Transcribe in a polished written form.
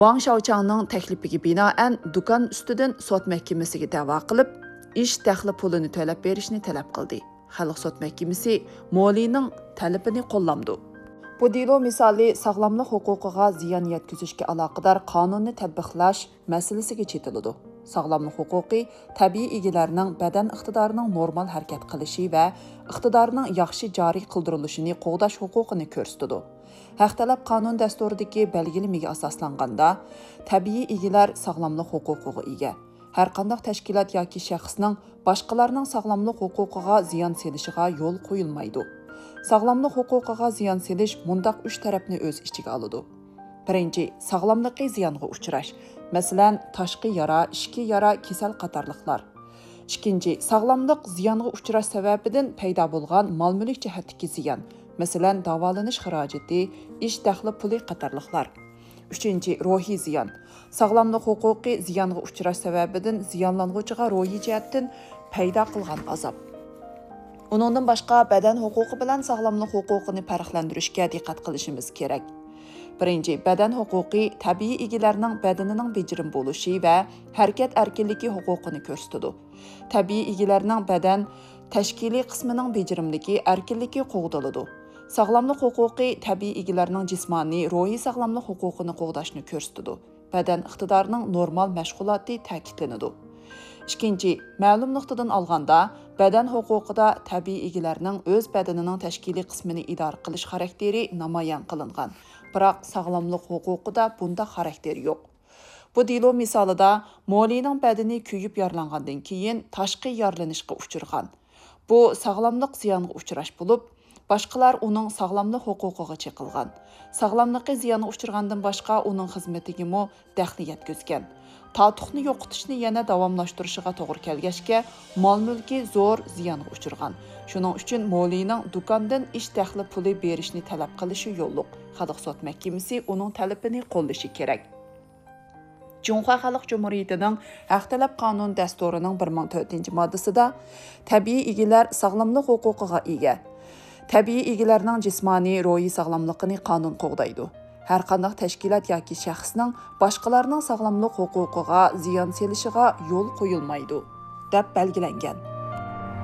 Wang Xiaochangning taklifiga binoan do'kon ustidan sud mahkamasiga da'vo qilib, ish daxli pulini to'lab berishni talab qildi. Xalq sud mahkamasi Molining talabini qo'llamdi. Bu delo misoli sog'lomlik huquqiga ziyon yetkazishga aloqador qonunni tatbiqlash masalasiga chetiladi. Sog'lomlik huquqi tabiiy egalarining badan iqtidorining normal harakat qilishi va iqtidorining yaxshi joriy qildirilishini qo'g'dash huquqini ko'rsatadi. Haq talab qonun dasturidagi belgilamaga asoslanganda, tabiiy egalar sog'lomlik huquqiga ega. Har qanday tashkilot yoki shaxsning boshqalarning sog'lomlik huquqiga ziyon selishiga yo'l qo'yilmaydi. Sog'lomlik huquqiga ziyon selish mundaq 3 tarafni o'z ichiga oladi. Birinchi, sog'lomlikqa ziyonga uchrash. Masalan, tashqi yara, ichki yara, kasal qatorliqlar. Ikkinchi, sog'lomlik ziyonga uchrash sababidan paydo bo'lgan mol-mulk jihatdagi ziyon. Masalan, davolanish xarajati, ish daxli puli qatorliqlar. Uchinchi, ruhiy ziyon. Sog'lomlik huquqi ziyonga uchrash sababidan ziyonlanuvchiga ruhiy jihatdan paydo qilgan azob. Uningdan boshqa badan huquqi bilan sog'lomlik huquqini farqlantirishga diqqat qilishimiz kerak. Birinchi, badan huquqi tabiiy egalarning badanining bejirim bo'lishi va harakat erkinligi huquqini ko'rsatadi. Tabiiy egalarning badan tashkiliy qismining bejirimligi, erkinligi qo'g'daladi. Sog'lomlik huquqi tabiiy egalarning jismoniy, ruhiy sog'lomlik huquqini qo'g'dashni ko'rsatadi. Badan iqtidorining normal mashg'uloti ta'kidlanadi. Ikkinchi, ma'lum nuqtadan olganda, badan huquqida tabiiy egalarning o'z badanining tashkiliy qismini idora qilish xarakteri namoyon qilingan. Biroq sog'lomlik huquqida bunda xarakter yo'q. Bu delo misolida Molining badani kuyib yaralangandan keyin tashqi yaralanishga uchragan. Bu sog'lomlik ziyonga uchrash bo'lib, boshqalar uning sog'lomlik huquqiga cheqilgan. Sog'lomlikqa ziyonga uchragandan boshqa uning xizmatiga daxli yetkazgan. Tatuqni yo'qotishni yana davomlashtirishiga to'g'ri kelgachga, mol-mulki zo'r ziyonga uchragan. Shuning uchun Molining do'kondan ish daxli puli berishni talab qilishi yo'lliq. Xalq sud mahkamasi uning talabini qo'llashi kerak. Cunhua Xalq Cumhuriyetining Haq talab qonun dasturining 14-moddasida tabiiy egalar sog'lomlik huquqiga ega. Tabiiy egalarning jismoniy, ruhiy sog'lomligini qonun qo'g'daydi. Har qanday tashkilot yoki shaxsning boshqalarning sog'lomlik huquqiga ziyon selishiga yo'l qo'yilmaydi, deb belgilangan.